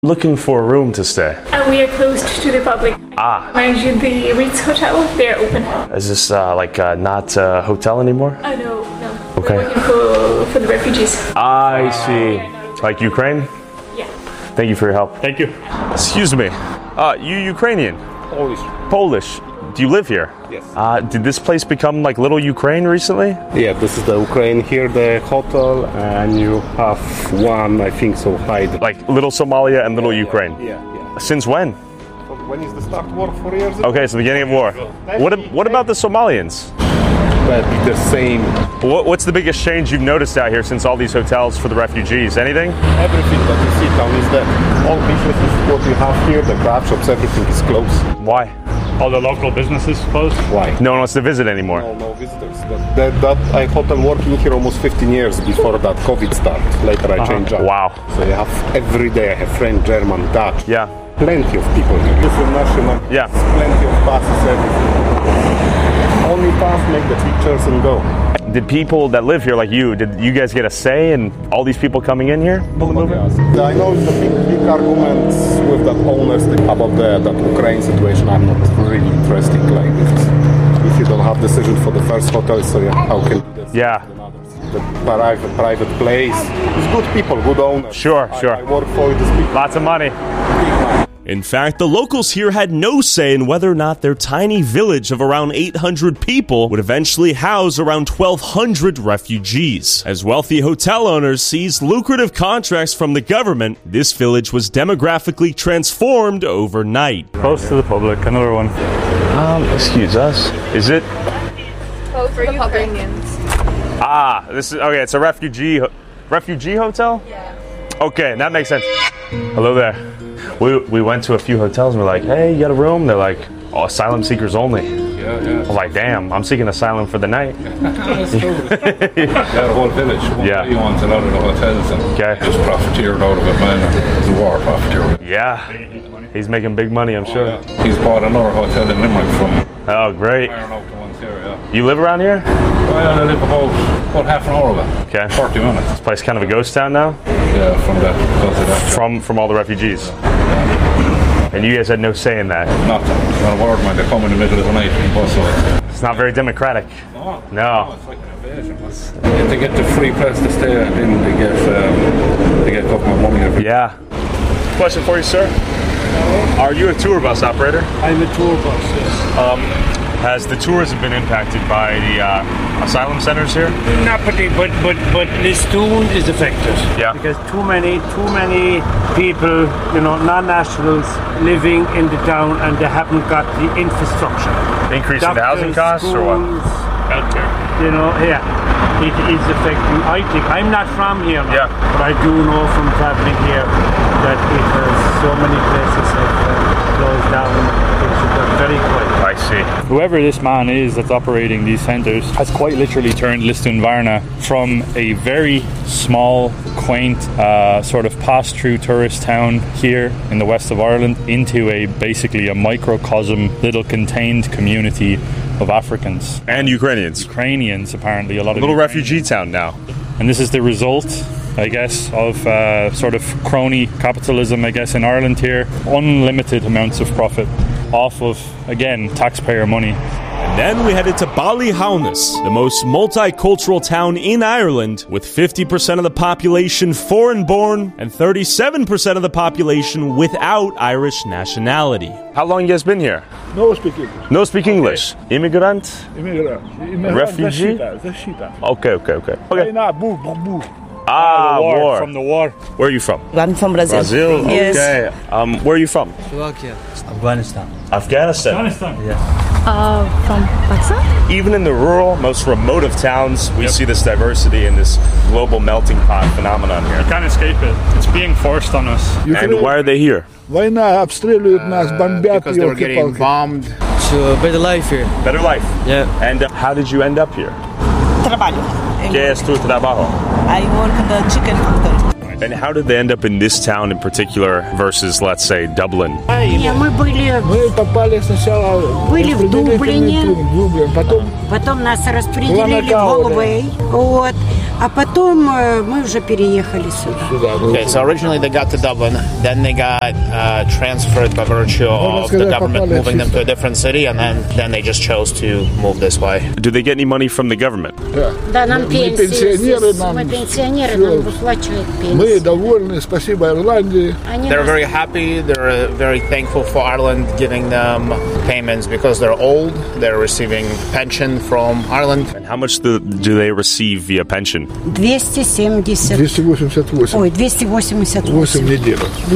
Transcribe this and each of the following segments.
Looking for a room to stay. We are closed to the public. Mind you, the Ritz Hotel, they're open. Is this not a hotel anymore? No. Okay. We're looking for the refugees. I see. Like Ukraine? Yeah. Thank you for your help. Thank you. Excuse me. You Ukrainian? Polish. Do you live here? Yes. Did this place become like Little Ukraine recently? Yeah, this is the Ukraine here, the hotel, and you have one, I think so, hide. Like Little Somalia and Little Ukraine? Yeah. Since when? When is the start war? 4 years ago? Okay, so the beginning of war. What about the Somalians? But the same. What's the biggest change you've noticed out here since all these hotels for the refugees? Anything? Everything that you see down is that all businesses, what we have here, the craft shops, everything is closed. Why? All the local businesses closed? Why? No one wants to visit anymore. No visitors. I hotel working here almost 15 years before that COVID start. Later I changed job. Wow. So you have every day, I have French, German, Dutch. Yeah. Plenty of people here. Different national. Yeah. Plenty of passes, everything. Only pass, make the pictures and go. Did people that live here like you, did you guys get a say in all these people coming in here? I know the big arguments with the owners about that Ukraine situation. I'm not really interested like this. If you don't have decision for the first hotel, so how can you do this? Yeah. The private place. It's good people, good owners. Sure. I work for these people. Lots of money. In fact, the locals here had no say in whether or not their tiny village of around 800 people would eventually house around 1,200 refugees. As wealthy hotel owners seized lucrative contracts from the government, this village was demographically transformed overnight. Close to the public, another one. Excuse us. Is it? Both for Ukrainians. This is okay. It's a refugee hotel. Yeah. Okay, that makes sense. Hello there. We went to a few hotels and we're like, hey, you got a room? They're like, oh, asylum seekers only. Yeah. I was like, damn, I'm seeking asylum for the night. The whole village. Yeah. He wants a lot of the hotels and Okay. just profiteered out of it, man. The war profiteered. Yeah. He's making big money, I'm sure. Yeah. He's bought another hotel in Limerick from Oh, great. firing out the ones here, yeah. You live around here? Well, I live about half an hour away. Okay. 40 minutes. This place kind of a ghost town now? Yeah, from that. From all the refugees. And you guys had no say in that. Nothing. Not a word, man. They come in the middle of the night and bus away. It's not very democratic. No. It's like an invasion. If they get the free place to stay, then they get government money every Yeah. Question for you, sir. Are you a tour bus operator? I'm a tour bus, yes. Has the tourism been impacted by the asylum centers here? Not particularly, but Listowel is affected. Yeah. Because too many people, non-nationals living in the town, and they haven't got the infrastructure. Increase in the housing costs or what? Healthcare. It is affecting. I think I'm not from here, now, but I do know from traveling here that it has so many places have closed down. It's very quiet. I see. Whoever this man is that's operating these centres has quite literally turned Lisdoonvarna from a very small, quaint, sort of pass-through tourist town here in the west of Ireland into basically a microcosm, little contained community of Africans. And Ukrainians. Ukrainians, apparently. A lot of little Ukrainians. refugee town now. And this is the result, I guess, of sort of crony capitalism, I guess, in Ireland here. Unlimited amounts of profit off of, again, taxpayer money. And then we headed to Ballyhaunis, the most multicultural town in Ireland, with 50% of the population foreign-born and 37% of the population without Irish nationality. How long you guys been here? No speak English. No speak English. Immigrant? Immigrant. Refugee? Okay. War. From the war. Where are you from? I'm from Brazil. Brazil? Yes. Okay. Where are you from? Slovakia. Afghanistan? From Pakistan? Even in the rural, most remote of towns, we see this diversity and this global melting pot phenomenon here. You can't escape it. It's being forced on us. And why are they here? Because they were getting bombed. To better life here. Better life? Yeah. And how did you end up here? Trabalho. ¿Qué es tu trabajo? I work in the chicken factory. And how did they end up in this town in particular versus, let's say, Dublin? Мы были в Дублине, потом нас распределили в Galway. Вот. А потом мы уже переехали сюда. Okay, so originally they got to Dublin, then they got transferred by virtue of the government moving them to a different city, and then they just chose to move this way. Do they get any money from the government? Да, нам пенсионеры, мы пенсионеры, нам выплачивают пенсию. Мы довольны, спасибо Ирландии. They're very happy, they're very thankful for Ireland giving them payments because they're old, they're receiving pension from Ireland. And how much do they receive via pension? 288. Ой, 288. 8 недель.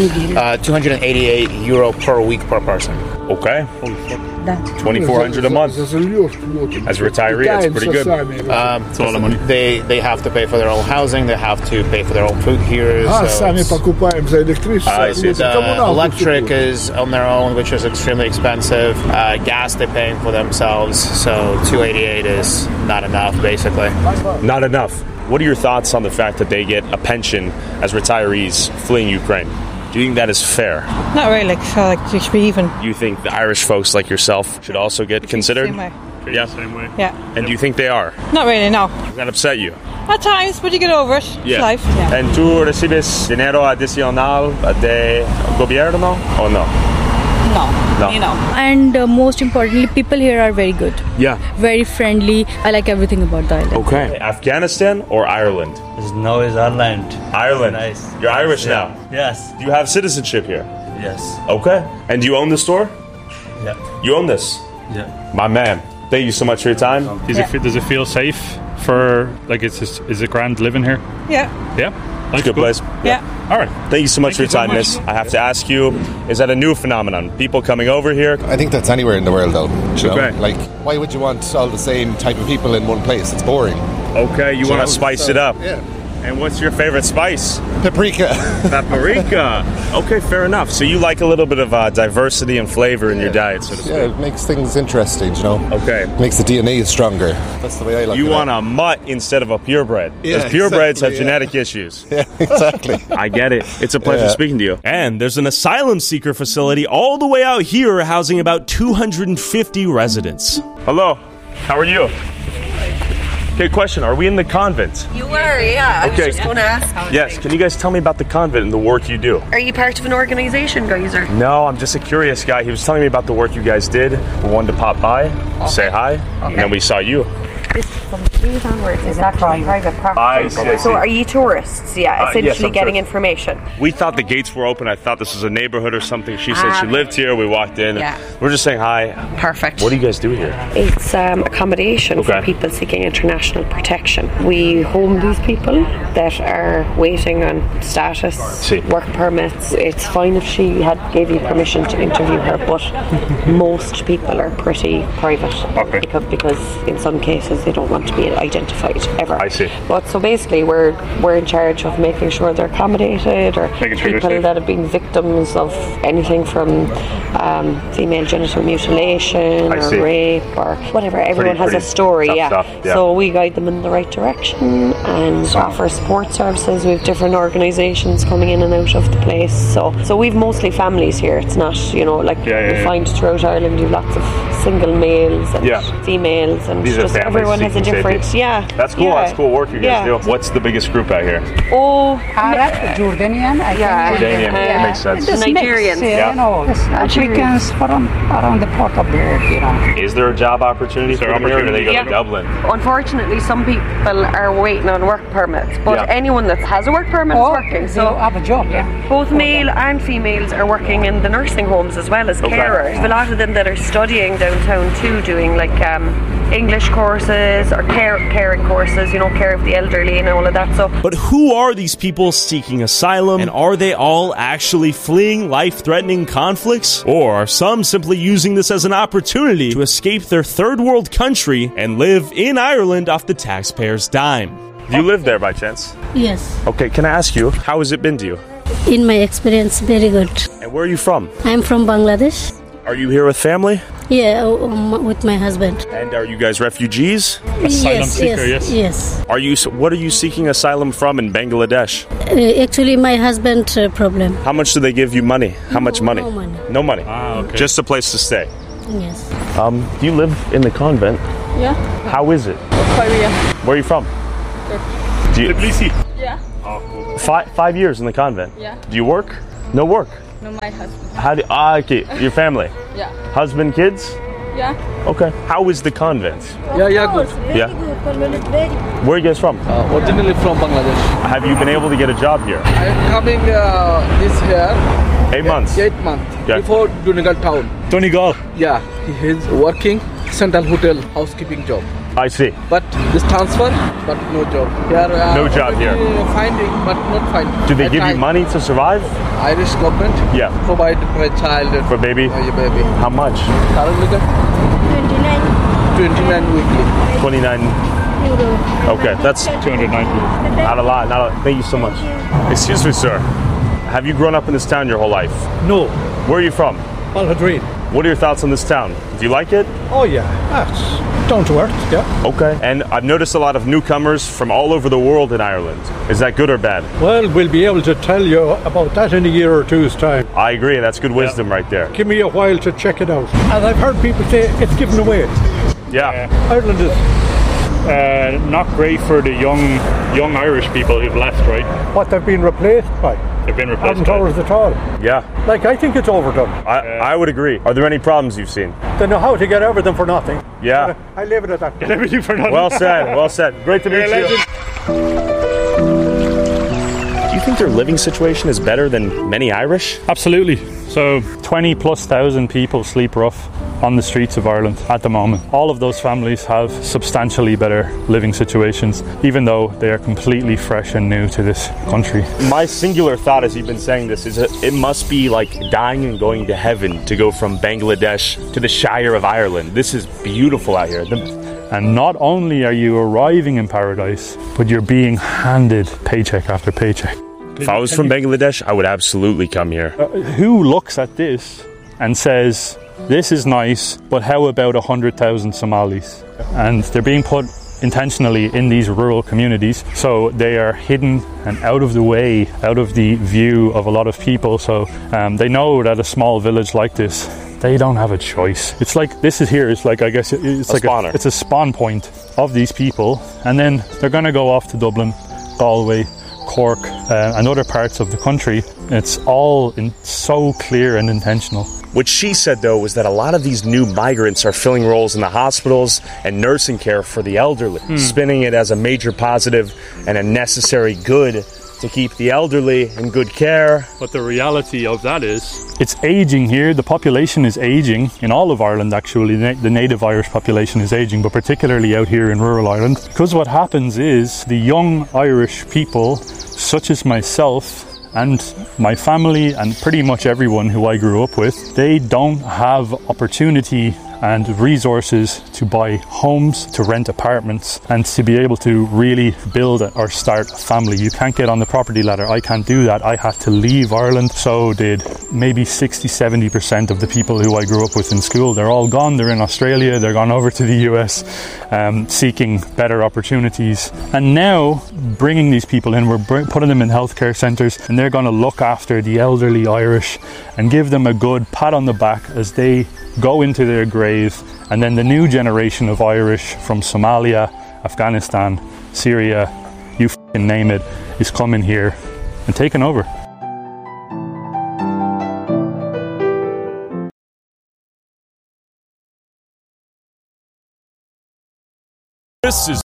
288 euro per week per person. Okay. Да. 2,400 a month. As a retiree, that's pretty good. It's a lot of money. They have to pay for their own housing, they have to pay for their own food here. Сами покупаем за электричество. The electric is on their own, which is extremely expensive. Gas they're paying for themselves, so 288 is not enough, basically. Not enough. What are your thoughts on the fact that they get a pension as retirees fleeing Ukraine? Do you think that is fair? Not really. I feel like you should be even. You think the Irish folks like yourself should also get considered? Same way. Yeah, same way. Yeah. And do you think they are? Not really, no. Does that upset you? At times, but you get over it. Yeah. It's life. Yeah. And tú recibes dinero adicional de gobierno o no? No. You know. And most importantly, people here are very good. Yeah. Very friendly. I like everything about the island. Okay. Afghanistan or Ireland? No, it's Ireland. Ireland. Nice. You're Irish now? Yes. Do you have citizenship here? Yes. Okay. And do you own the store? Yeah. You own this? Yeah. My man. Thank you so much for your time. Does it feel safe for, like, is it grand living here? Yeah. Yeah? It's a good place. Yeah. All right. Thank you so much for your time, miss. I have to ask you, is that a new phenomenon? People coming over here? I think that's anywhere in the world, though. You know? Okay. Like, why would you want all the same type of people in one place? It's boring. Okay, you want to spice it up. Yeah. And what's your favorite spice? Paprika. Paprika. Okay, fair enough. So you like a little bit of diversity and flavor in your diet, so to speak. Yeah, it makes things interesting, you know. Okay. Makes the DNA stronger. That's the way I like it. You want a mutt instead of a purebred. Yeah, because purebreds have exactly, genetic issues. Yeah, exactly. I get it. It's a pleasure speaking to you. And there's an asylum seeker facility all the way out here housing about 250 residents. Hello. How are you? Okay, question. Are we in the convent? You were, yeah. Okay. I was just going to ask. Yes. Can you guys tell me about the convent and the work you do? Are you part of an organisation, guys? Or? No, I'm just a curious guy. He was telling me about the work you guys did. We wanted to pop by, say hi, and then we saw you. This from the trees onwards is actually private property. I see. So are you tourists? Yeah, essentially yes, getting information. We thought the gates were open. I thought this was a neighborhood or something. She said she lived here. We walked in. Yeah. We're just saying hi. Perfect. What do you guys do here? It's accommodation for people seeking international protection. We home these people that are waiting on status, work permits. It's fine if she gave you permission to interview her, but most people are pretty private. Okay. Because in some cases they don't want to be identified ever. I see. But so basically we're in charge of making sure they're accommodated, or people that have been victims of anything from female genital mutilation or rape or whatever. Everyone has a story, stuff, yeah. So we guide them in the right direction and offer support services. We have different organisations coming in and out of the place. So we've mostly families here. It's not, we find throughout Ireland you have lots of single males and females, and these just everyone has a different That's cool. That's cool work you guys do. What's the biggest group out here? Arab, Jordanian, Jordanian. That makes sense. Nigerians, Africans from around the port of the Is there a job opportunity for them here, or do they go to Dublin? Unfortunately, some people are waiting on work permits, but anyone that has a work permit is working. So have a job, both male and females are working in the nursing homes as well as carers. A lot of them that are studying downtown too, doing like English courses or caring courses, care of the elderly and all of that. But who are these people seeking asylum, and are they all actually fleeing life-threatening conflicts? Or are some simply using this as an opportunity to escape their third world country and live in Ireland off the taxpayers' dime? Do you live there by chance? Yes. Okay, can I ask you, how has it been to you? In my experience, very good. And where are you from? I'm from Bangladesh. Are you here with family? Yeah, with my husband. And are you guys refugees? Asylum seeker, yes. What are you seeking asylum from in Bangladesh? Actually, my husband problem. How much do they give you money? How much money? No money. No money. Okay. Just a place to stay. Yes. Do you live in the convent? Yeah. How is it? Korea. Where are you from? Yeah. Oh, 5 years in the convent? Yeah. Do you work? No work? No, my husband. How do okay, your family? Yeah. Husband, kids? Yeah. Okay. How is the convent? Yeah, good. Yeah. Where are you guys from? Originally from Bangladesh. Have you been able to get a job here? I'm coming this year. 8 months? 8 months. Yeah. Before Donegal town. Donegal? Yeah. He's working Central Hotel housekeeping job. I see. But this transfer, but no job. Here, no job here. Finding, but not finding. Do they give you money to survive? Irish government. Yeah. Provide for a child. For baby? Your baby. How much? 29 weekly. 29. Okay, that's 290. Not a lot. Thank you so much. Excuse me, sir. Have you grown up in this town your whole life? No. Where are you from? Balhadreen. What are your thoughts on this town? Do you like it? Oh yeah, that's down to earth, yeah. Okay. And I've noticed a lot of newcomers from all over the world in Ireland. Is that good or bad? Well, we'll be able to tell you about that in a year or two's time. I agree. That's good wisdom right there. Give me a while to check it out. And I've heard people say it's given away. Yeah. Ireland is not great for the young Irish people who've left, right? What they've been replaced by. They've been replaced by. Haven't at all. Yeah. Like, I think it's overdone. I would agree. Are there any problems you've seen? They know how to get everything for nothing. Yeah. I leave it at that. Get everything for nothing. Well said. Well said. Great to meet you. Do you think their living situation is better than many Irish? Absolutely. So 20,000+ people sleep rough on the streets of Ireland at the moment. All of those families have substantially better living situations, even though they are completely fresh and new to this country. My singular thought as you've been saying this is that it must be like dying and going to heaven to go from Bangladesh to the Shire of Ireland. This is beautiful out here. And not only are you arriving in paradise, but you're being handed paycheck after paycheck. If I was from Bangladesh, I would absolutely come here. Who looks at this and says, this is nice, but how about 100,000 Somalis? And they're being put intentionally in these rural communities, so they are hidden and out of the way, out of the view of a lot of people. So they know that a small village like this, they don't have a choice. It's like this is here. It's like, I guess it's like it's a spawn point of these people, and then they're going to go off to Dublin, Galway, Cork, and other parts of the country. It's all so clear and intentional. What she said, though, was that a lot of these new migrants are filling roles in the hospitals and nursing care for the elderly, spinning it as a major positive and a necessary good to keep the elderly in good care. But the reality of that is, it's aging here. The population is aging in all of Ireland, actually. The native Irish population is aging, but particularly out here in rural Ireland. Because what happens is the young Irish people, such as myself, and my family and pretty much everyone who I grew up with, they don't have opportunity and resources to buy homes, to rent apartments, and to be able to really build or start a family. You can't get on the property ladder. I can't do that. I had to leave Ireland. So did maybe 60-70% of the people who I grew up with in school. They're all gone. They're in Australia. They're gone over to the US, seeking better opportunities. And now, bringing these people in, we're putting them in healthcare centres, and they're going to look after the elderly Irish and give them a good pat on the back as they go into their grave. And then the new generation of Irish from Somalia, Afghanistan, Syria, you f***ing name it, is coming here and taking over. This is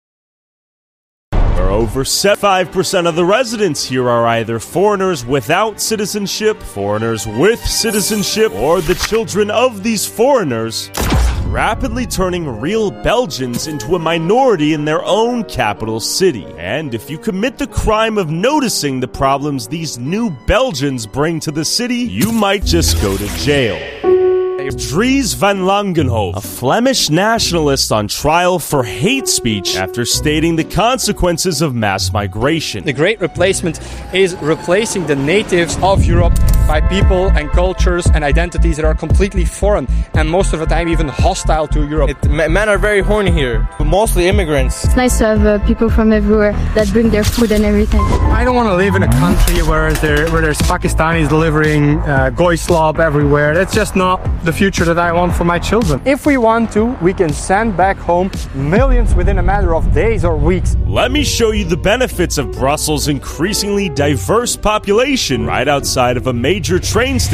over 75% of the residents here are either foreigners without citizenship, foreigners with citizenship, or the children of these foreigners, rapidly turning real Belgians into a minority in their own capital city. And if you commit the crime of noticing the problems these new Belgians bring to the city, you might just go to jail. Dries van Langenhoven, a Flemish nationalist on trial for hate speech after stating the consequences of mass migration. The Great Replacement is replacing the natives of Europe by people and cultures and identities that are completely foreign and most of the time even hostile to Europe. Men are very horny here, mostly immigrants. It's nice to have people from everywhere that bring their food and everything. I don't want to live in a country where there's Pakistanis delivering goy slob everywhere. That's just not the future that I want for my children. If we want to, we can send back home millions within a matter of days or weeks. Let me show you the benefits of Brussels' increasingly diverse population right outside of a major train station.